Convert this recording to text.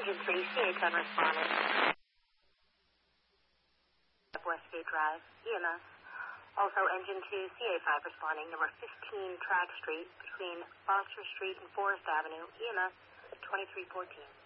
Engine 3, CA10 responding. Westgate Drive, EMS. Also, Engine 2, CA5 responding, number 15 Track Street between Foster Street and Forest Avenue, EMS 2314.